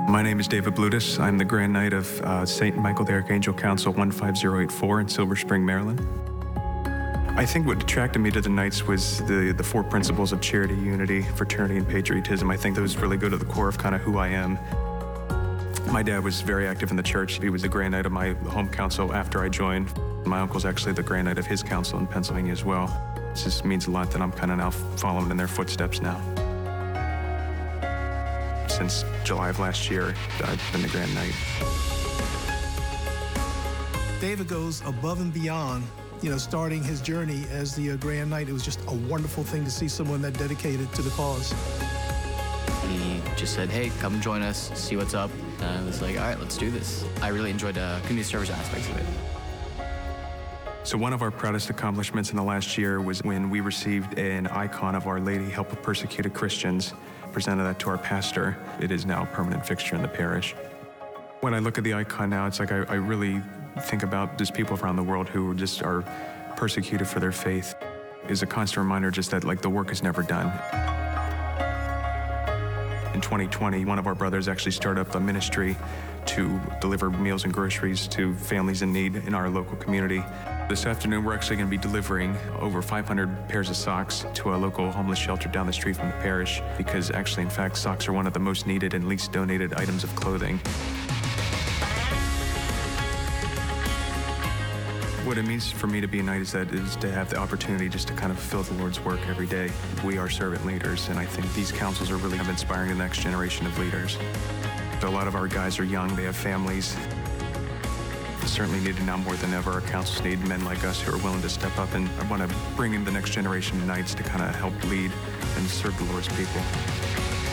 My name is David Blutis. I'm the Grand Knight of St. Michael the Archangel Council 15084 in Silver Spring, Maryland. I think what attracted me to the Knights was the four principles of charity, unity, fraternity, and patriotism. I think those really go to the core of kind of who I am. My dad was very active in the church. He was the Grand Knight of my home council after I joined. My uncle's actually the Grand Knight of his council in Pennsylvania as well. It just means a lot that I'm kind of now following in their footsteps now. Since July of last year, I've been the Grand Knight. David goes above and beyond, starting his journey as the Grand Knight. It was just a wonderful thing to see someone that dedicated to the cause. He just said, hey, come join us, see what's up. And I was like, all right, let's do this. I really enjoyed the community service aspects of it. So one of our proudest accomplishments in the last year was when we received an icon of Our Lady, Help of Persecuted Christians, presented that to our pastor. It is now a permanent fixture in the parish. When I look at the icon now, it's like I really think about just people around the world who just are persecuted for their faith. It's a constant reminder just that the work is never done. In 2020, one of our brothers actually started up a ministry to deliver meals and groceries to families in need in our local community. This afternoon, we're actually going to be delivering over 500 pairs of socks to a local homeless shelter down the street from the parish, because actually, in fact, socks are one of the most needed and least donated items of clothing. What it means for me to be a knight is to have the opportunity just to kind of fulfill the Lord's work every day. We are servant leaders, and I think these councils are really inspiring the next generation of leaders. A lot of our guys are young, they have families. Certainly needed now more than ever. Our councils need men like us who are willing to step up, and I want to bring in the next generation of knights to kind of help lead and serve the Lord's people.